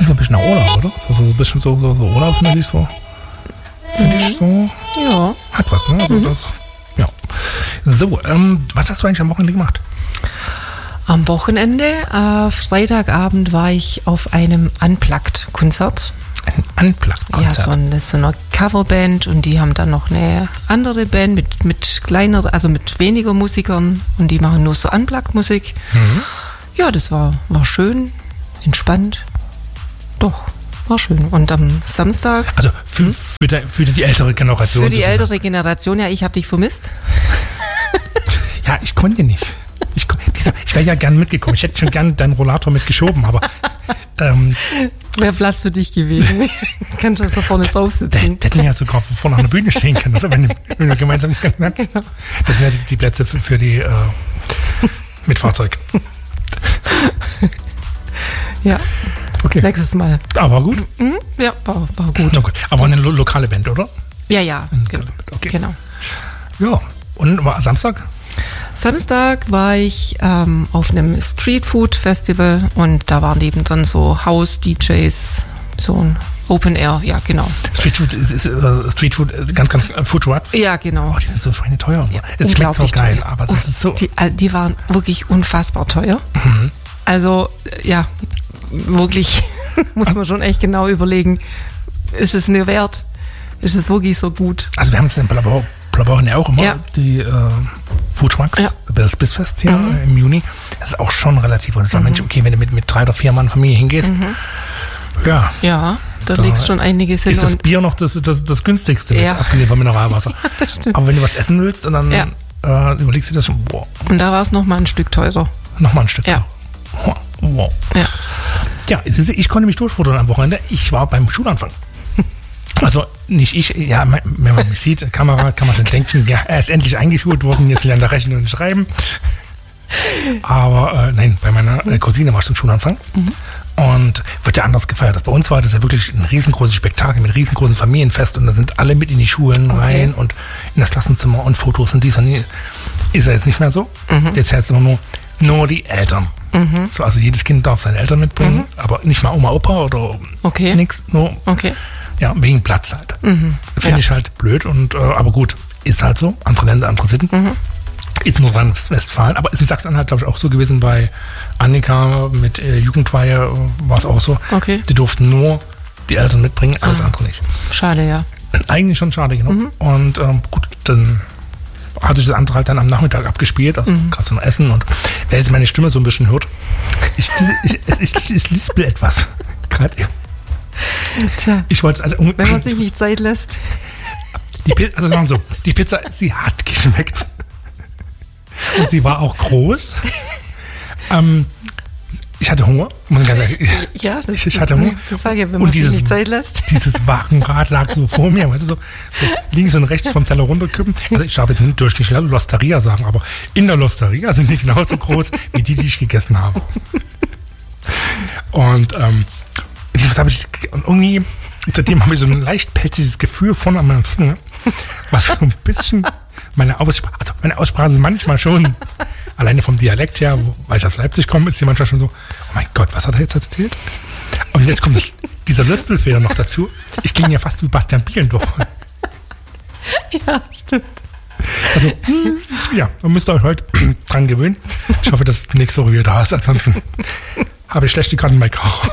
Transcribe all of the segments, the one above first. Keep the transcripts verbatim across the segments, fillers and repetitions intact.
Klingt so ein bisschen nach Urlaub, oder? So, so ein bisschen so, so, so urlaubsmäßig so. Finde ich so. Ja. Hat was, ne? Also Mhm. das, ja. So, ähm, was hast du eigentlich am Wochenende gemacht? Am Wochenende, äh, Freitagabend, war ich auf einem Unplugged-Konzert. Ein Unplugged-Konzert? Ja, so, ein, so eine Coverband und die haben dann noch eine andere Band mit, mit kleiner, also mit weniger Musikern und die machen nur so Unplugged-Musik. Mhm. Ja, das war, war schön, entspannt. Doch, war schön. Und am Samstag... Also für, Hm? für, die, für die ältere Generation. Für die sozusagen. ältere Generation, ja, ich habe dich vermisst. Ja, ich konnte nicht. Ich, kon- dieser- ich wäre ja gern mitgekommen. Ich hätte schon gern deinen Rollator mitgeschoben, aber ähm, Wäre Platz für dich gewesen. Kannst du da vorne drauf da, sitzen. da hätten wir ja sogar vorne an der Bühne stehen können, oder? Wenn, wenn wir gemeinsam gegangen wären. Genau. Das sind ja die, die Plätze für, für die äh, mit Fahrzeug. Ja, Okay. nächstes Mal. Aber gut. Mhm, ja, war, war gut. Na gut. Aber eine lo lokale Band, oder? Ja, ja, genau. Okay. genau. Ja. Und war Samstag? Samstag war ich ähm, auf einem Streetfood-Festival und da waren nebendran so House-D Js, so ein Open Air, ja, genau. Streetfood ist, ist äh, Streetfood, äh, ganz, ganz äh, Food Trucks. Ja, genau. Oh, die sind so schweineteuer. Ja, Es schmeckt so unglaublich geil, teuer. aber das ist so. Die, äh, die waren wirklich unfassbar teuer. Mhm. Also, äh, ja, wirklich muss man schon echt genau überlegen, ist es mir wert? Ist es wirklich so gut? Also wir haben es in Blabau, Blabau ja auch immer, Ja. die äh, Food Trucks, Ja. über das Bissfest hier Mhm. im Juni. Das ist auch schon relativ. Und ich sage, Mhm. Mensch, okay, wenn du mit, mit drei oder vier Mann Familie hingehst, ja, Ja, da, Da legst schon einiges hin. ist das und Bier noch das, das, das günstigste, Ja. mit, abgesehen von Mineralwasser. das stimmt. Aber wenn du was essen willst und dann Ja. äh, überlegst du das schon, boah, Und da war es nochmal ein Stück teurer. nochmal ein Stück. Ja. Wow. wow. Ja. Ja, es ist, ich konnte mich durchfuttern am Wochenende. Ich war beim Schulanfang. Also nicht ich, ja, wenn man mich sieht, Kamera, kann man dann denken, ja, er ist endlich eingeschult worden, jetzt lernt er rechnen und schreiben. Aber äh, nein, bei meiner äh, Cousine war ich zum Schulanfang. Und wird ja anders gefeiert. Das bei uns war das ja wirklich ein riesengroßes Spektakel mit riesengroßen Familienfest und da sind alle mit in die Schulen Okay. rein und in das Klassenzimmer und Fotos und dies und die. Ist ja jetzt nicht mehr so. Mhm. Jetzt heißt es immer nur, nur die Eltern. So, also jedes Kind darf seine Eltern mitbringen, Mhm. aber nicht mal Oma, Opa oder Okay. nix, nur Okay. ja, wegen Platz halt. Mhm. Finde Ja. ich halt blöd und äh, aber gut, ist halt so. Andere Länder, andere Sitten. Mhm. Ist nur Nordrhein-Westfalen, aber ist in Sachsen-Anhalt, glaube ich, auch so gewesen. Bei Annika mit äh, Jugendweihe äh, war es auch so. Okay. Die durften nur die Eltern mitbringen, alles Ah. andere nicht. Schade, ja. Eigentlich schon schade, genau. Mhm. Und ähm, gut, dann hat sich das andere halt dann am Nachmittag abgespielt, also Mhm. gerade zum Essen. Und wer jetzt meine Stimme so ein bisschen hört, ich, ich, ich, ich, ich lispel etwas. Gerade eben. Tja, Ich wollte es also wenn man sich nicht Zeit lässt. Die Pizza, also sagen wir so, die Pizza, sie hat geschmeckt. Und sie war auch groß. Ähm, ich hatte Hunger, muss ich ganz ehrlich sagen. Ja, das Ich, ich hatte Hunger. Ich sage ja, wenn Und man sich dieses- nicht Zeit lässt. Dieses Wagenrad lag so vor mir, weißt du, so, so links und rechts vom Teller runterkippen. Also ich darf jetzt nicht durch die Losteria sagen, aber in der Losteria sind die genauso groß wie die, die ich gegessen habe. Und ähm, das habe ich und irgendwie, seitdem habe ich so ein leicht pelziges Gefühl vorne an meinem Finger, was so ein bisschen meine Aussprache, also meine Aussprache ist manchmal schon, alleine vom Dialekt her, wo, weil ich aus Leipzig komme, ist sie manchmal schon so, oh mein Gott, was hat er jetzt erzählt? Und jetzt kommt das, dieser Löffelfehler noch dazu. Ich klinge ja fast wie Bastian Bielendorf. Ja, stimmt. Also, hm, ja, man müsst euch heute dran gewöhnen. Ich hoffe, dass nächste Woche wieder da ist. Ansonsten habe ich schlechte Karten bei Karo.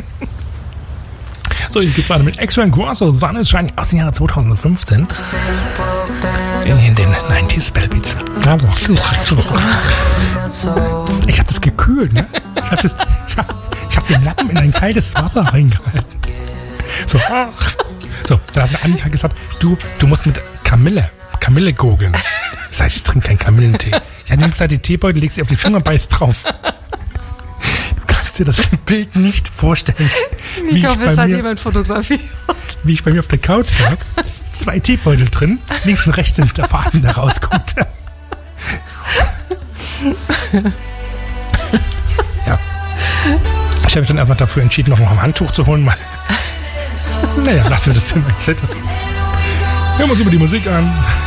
So, hier geht's weiter mit Extra and Grosso, Sun is Shining aus dem Jahre zweitausendfünfzehn. In, in den neunziger Spellbeats. Ich habe das gekühlt, ne? Ich habe ich hab, ich hab den Lappen in ein kaltes Wasser reingehalten. So, ach. So, da hat Annika gesagt, du, du musst mit Kamille, Kamille gurgeln. Ich sag, ich trinke keinen Kamillentee. Ja, nimmst halt die Teebeutel, legst sie auf die Finger, beißt drauf. Du kannst dir das Bild nicht vorstellen. Ich hoffe, es bei hat mir, jemand fotografiert. wie ich bei mir auf der Couch lag, zwei Teebeutel drin, links und rechts sind der Faden, der rauskommt. Ja. Ich habe mich dann erstmal dafür entschieden, noch ein Handtuch zu holen. Weil naja, lassen wir das Thema jetzt. Hören wir uns über die Musik an.